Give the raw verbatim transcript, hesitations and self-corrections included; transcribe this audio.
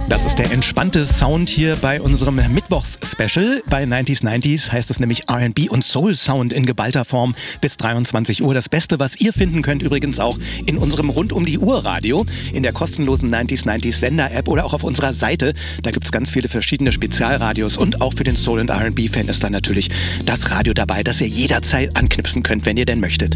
Das ist der entspannte Sound hier bei unserem Mittwochs-Special. Bei neunziger neunzig heißt es nämlich R and B und Soul-Sound in geballter Form bis dreiundzwanzig Uhr. Das Beste, was ihr finden könnt, übrigens auch in unserem Rund-um-die-Uhr-Radio, in der kostenlosen neunziger neunzig Sender-App oder auch auf unserer Seite. Da gibt es ganz viele verschiedene Spezialradios und auch für den Soul- und R and B-Fan ist dann natürlich das Radio dabei, das ihr jederzeit anknipsen könnt, wenn ihr denn möchtet.